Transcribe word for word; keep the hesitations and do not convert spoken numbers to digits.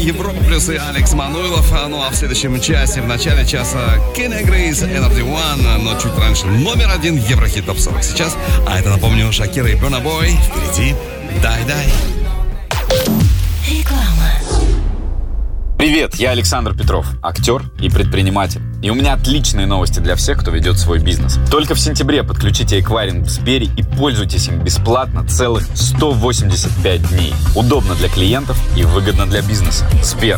Европа плюс и Алекс Мануилов. Ну а в следующем часе, в начале часа, Kenny Grace, Energy One, но чуть раньше номер один Еврохит Топ сорок сейчас. А это, напомню, Шакира и Burna Boy. Впереди Дай-Дай. Реклама. Привет, я Александр Петров, актер и предприниматель. И у меня отличные новости для всех, кто ведет свой бизнес. Только в сентябре подключите эквайринг в Сбере и пользуйтесь им бесплатно целых сто восемьдесят пять дней. Удобно для клиентов и выгодно для бизнеса. Сбер.